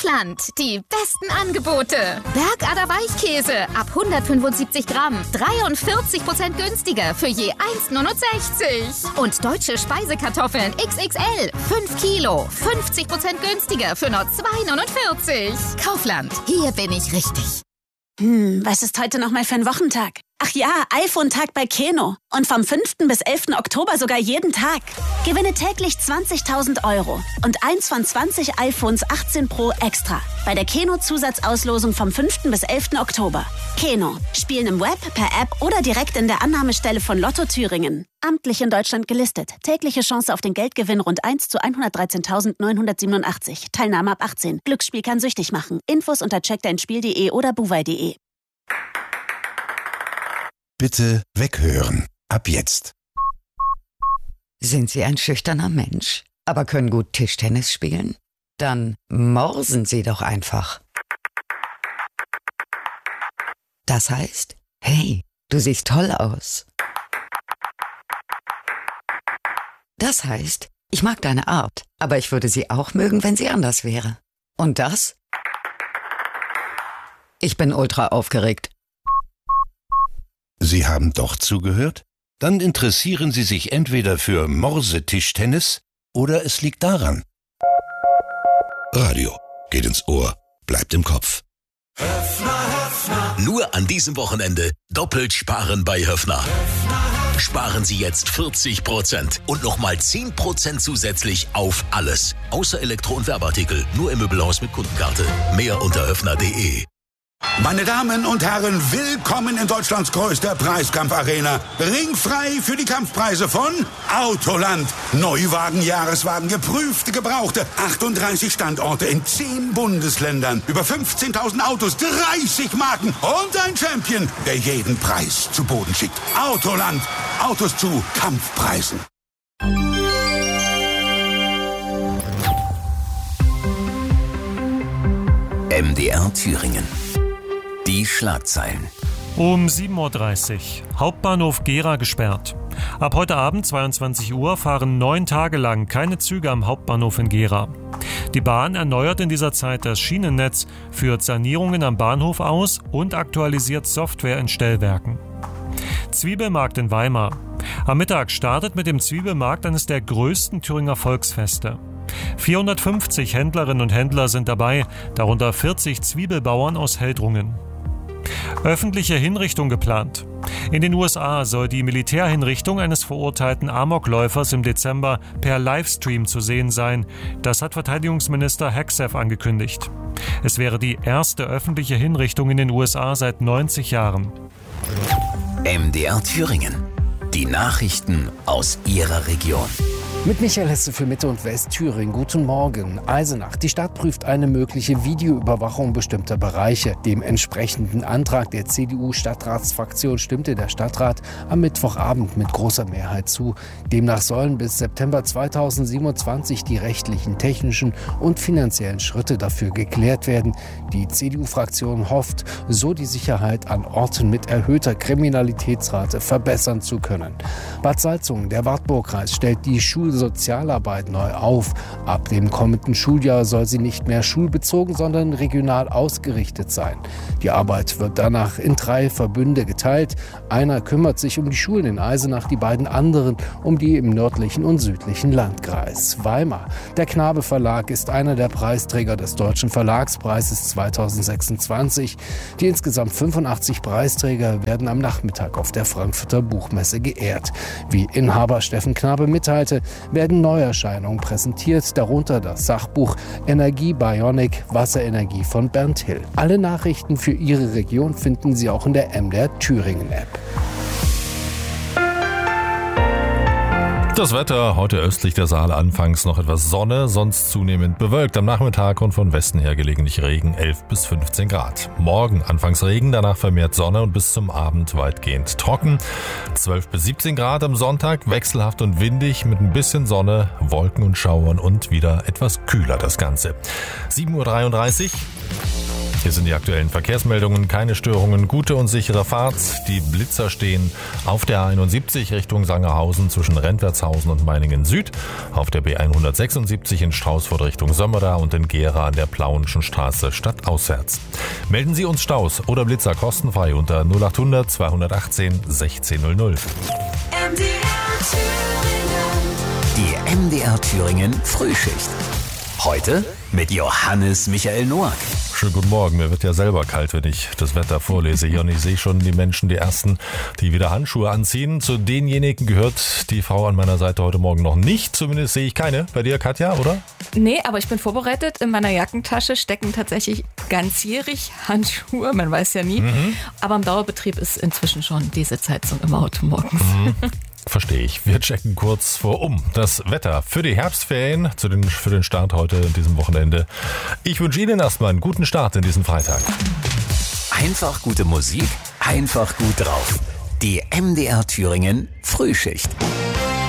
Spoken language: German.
Kaufland. Die besten Angebote. Bergader Weichkäse ab 175 Gramm. 43% günstiger für je 1,69. Und deutsche Speisekartoffeln XXL. 5 Kilo. 50% günstiger für nur 2,49. Kaufland. Hier bin ich richtig. Was ist heute nochmal für ein Wochentag? Ach ja, iPhone-Tag bei Keno. Und vom 5. bis 11. Oktober sogar jeden Tag. Gewinne täglich 20.000 € und eins von 20 iPhones 18 Pro extra. Bei der Keno-Zusatzauslosung vom 5. bis 11. Oktober. Keno. Spielen im Web, per App oder direkt in der Annahmestelle von Lotto Thüringen. Amtlich in Deutschland gelistet. Tägliche Chance auf den Geldgewinn rund 1 zu 113.987. Teilnahme ab 18. Glücksspiel kann süchtig machen. Infos unter checkdeinspiel.de oder buwei.de. Bitte weghören. Ab jetzt. Sind Sie ein schüchterner Mensch, aber können gut Tischtennis spielen? Dann morsen Sie doch einfach. Das heißt, hey, du siehst toll aus. Das heißt, ich mag deine Art, aber ich würde sie auch mögen, wenn sie anders wäre. Und das? Ich bin ultra aufgeregt. Sie haben doch zugehört? Dann interessieren Sie sich entweder für Morse-Tischtennis oder es liegt daran. Radio geht ins Ohr, bleibt im Kopf. Höffner. Nur an diesem Wochenende doppelt sparen bei Höffner. Sparen Sie jetzt 40% und nochmal 10% zusätzlich auf alles. Außer Elektro- und Werbeartikel. Nur im Möbelhaus mit Kundenkarte. Mehr unter höffner.de. Meine Damen und Herren, willkommen in Deutschlands größter Preiskampfarena. Ringfrei für die Kampfpreise von Autoland. Neuwagen, Jahreswagen, geprüfte, gebrauchte. 38 Standorte in 10 Bundesländern. Über 15.000 Autos, 30 Marken und ein Champion, der jeden Preis zu Boden schickt. Autoland. Autos zu Kampfpreisen. MDR Thüringen. Die Schlagzeilen. Um 7.30 Uhr. Hauptbahnhof Gera gesperrt. Ab heute Abend 22 Uhr fahren 9 Tage lang keine Züge am Hauptbahnhof in Gera. Die Bahn erneuert in dieser Zeit das Schienennetz, führt Sanierungen am Bahnhof aus und aktualisiert Software in Stellwerken. Zwiebelmarkt in Weimar. Am Mittag startet mit dem Zwiebelmarkt eines der größten Thüringer Volksfeste. 450 Händlerinnen und Händler sind dabei, darunter 40 Zwiebelbauern aus Heldrungen. Öffentliche Hinrichtung geplant. In den USA soll die Militärhinrichtung eines verurteilten Amokläufers im Dezember per Livestream zu sehen sein. Das hat Verteidigungsminister Hegseth angekündigt. Es wäre die erste öffentliche Hinrichtung in den USA seit 90 Jahren. MDR Thüringen. Die Nachrichten aus Ihrer Region. Mit Michael Hesse für Mitte und Westthüringen. Guten Morgen. Eisenach. Die Stadt prüft eine mögliche Videoüberwachung bestimmter Bereiche. Dem entsprechenden Antrag der CDU-Stadtratsfraktion stimmte der Stadtrat am Mittwochabend mit großer Mehrheit zu. Demnach sollen bis September 2027 die rechtlichen, technischen und finanziellen Schritte dafür geklärt werden. Die CDU-Fraktion hofft, so die Sicherheit an Orten mit erhöhter Kriminalitätsrate verbessern zu können. Bad Salzungen, der Wartburgkreis, stellt die Schulsozialarbeit neu auf. Ab dem kommenden Schuljahr soll sie nicht mehr schulbezogen, sondern regional ausgerichtet sein. Die Arbeit wird danach in 3 Verbünde geteilt. Einer kümmert sich um die Schulen in Eisenach, die beiden anderen um die im nördlichen und südlichen Landkreis. Weimar. Der Knabe Verlag ist einer der Preisträger des Deutschen Verlagspreises 2026. Die insgesamt 85 Preisträger werden am Nachmittag auf der Frankfurter Buchmesse geehrt. Wie Inhaber Steffen Knabe mitteilte, werden Neuerscheinungen präsentiert, darunter das Sachbuch Energie Bionic, Wasserenergie von Bernd Hill. Alle Nachrichten für Ihre Region finden Sie auch in der MDR Thüringen App. Das Wetter, heute östlich der Saale anfangs noch etwas Sonne, sonst zunehmend bewölkt. Am Nachmittag und von Westen her gelegentlich Regen, 11 bis 15 Grad. Morgen anfangs Regen, danach vermehrt Sonne und bis zum Abend weitgehend trocken. 12 bis 17 Grad am Sonntag, wechselhaft und windig mit ein bisschen Sonne, Wolken und Schauern und wieder etwas kühler das Ganze. 7.33 Uhr. Hier sind die aktuellen Verkehrsmeldungen. Keine Störungen, gute und sichere Fahrt. Die Blitzer stehen auf der A71 Richtung Sangerhausen zwischen Rentwertshausen und Meiningen Süd, auf der B176 in Straußfurt Richtung Sömmerda und in Gera an der Plauenschen Straße stadtauswärts. Melden Sie uns Staus oder Blitzer kostenfrei unter 0800 218 1600. Die MDR Thüringen Frühschicht. Heute mit Johannes Michael Noack. Schönen guten Morgen. Mir wird ja selber kalt, wenn ich das Wetter vorlese hier. Und ich sehe schon die Menschen, die ersten, die wieder Handschuhe anziehen. Zu denjenigen gehört die Frau an meiner Seite heute Morgen noch nicht. Zumindest sehe ich keine. Bei dir, Katja, oder? Nee, aber ich bin vorbereitet. In meiner Jackentasche stecken tatsächlich ganzjährig Handschuhe. Man weiß ja nie. Aber im Dauerbetrieb ist inzwischen schon die Sitzheizung im Auto morgens. Verstehe ich. Wir checken kurz das Wetter für die Herbstferien, für den Start heute in diesem Wochenende. Ich wünsche Ihnen erstmal einen guten Start in diesen Freitag. Einfach gute Musik, einfach gut drauf. Die MDR Thüringen Frühschicht.